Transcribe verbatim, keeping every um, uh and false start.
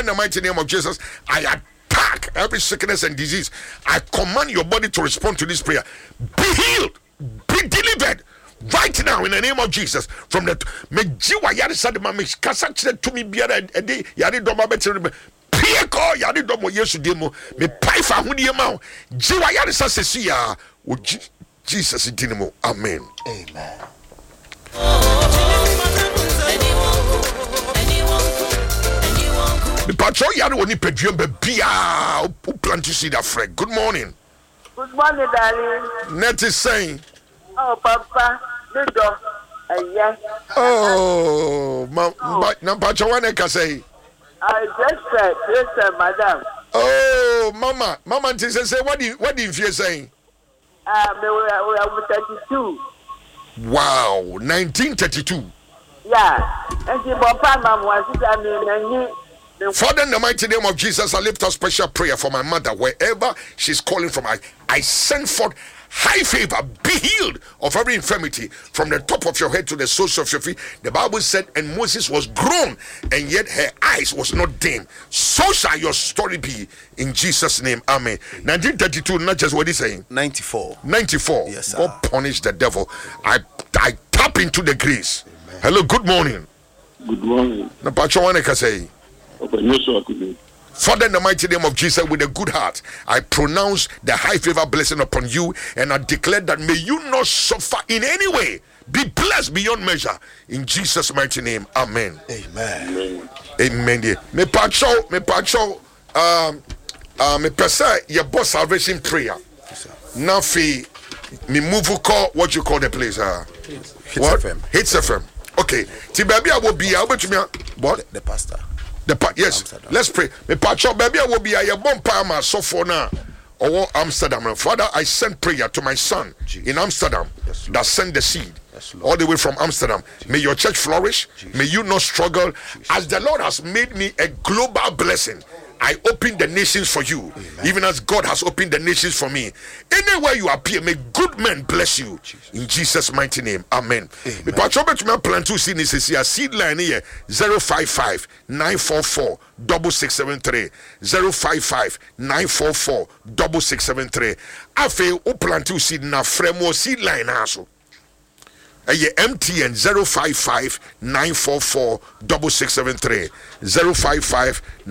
the mighty name of Jesus, I attack every sickness and disease. I command your body to respond to this prayer. Be healed, be delivered right now in the name of Jesus. From the me jiwa yari sadema me kasa chire to me biara ede yari doma betere pie ko yari domo Yesu demo me pai fa hudie ma jiwa yari sa sesi ya o Jesus dinimo. Amen. Amen. Me patro yari woni pedwem be bia o plant to see that friend. Good morning. Good morning, darling. Net is saying, oh, Papa, the dog. Uh, yes. Oh, ma, oh. na patro wane ka say. I just said, yes, sir, madam. Oh, Mama, Mama, say, say, what do you, what do you feel saying? Uh, we are, we are thirty-two. Wow, nineteen thirty-two. Yeah, and the Papa, Mama, was I mean, Father, in the mighty name of Jesus, I lift a special prayer for my mother wherever she's calling from. I, I send forth high favor, be healed of every infirmity from the top of your head to the soles of your feet. The Bible said, and Moses was grown, and yet her eyes was not dim. So shall your story be in Jesus' name. Amen. nineteen thirty-two, not just what he's saying. ninety-four. ninety-four. Yes, sir. God punish the devil. I, I tap into the grace. Amen. Hello, good morning. Good morning. Na pacho wane ka say. Father, in the mighty name of Jesus, with a good heart, I pronounce the high favor blessing upon you, and I declare that may you not suffer in any way. Be blessed beyond measure. In Jesus' mighty name, amen. Amen. Amen. Amen. Me pacho, me pacho, um, uh, me pesa your boss salvation prayer. Now, fi me move call what you call the place? Uh, Hits what? F M. Hits F M. Okay. Ti baby, I will be. I will be. What? The, the pastor. The pa- yes, Amsterdam. Let's pray. Me pacho baby I will be a bomb palma so for now. Or Amsterdam. Father, I send prayer to my son Jesus. In Amsterdam yes, that send the seed yes, all the way from Amsterdam. Jesus. May your church flourish. Jesus. May you not struggle. Jesus. As the Lord has made me a global blessing, I open the nations for you. Amen. Even as God has opened the nations for me. Anywhere you appear, may good men bless you. Jesus. In Jesus' mighty name. Amen. Me pacho bet me plan to see this here seed line here zero five five nine four four double six seven three zero five five nine four four double six seven three. Afe o plan to see na fremo seed line aso. Aye M T N zero five five nine four four double six seven three zero five five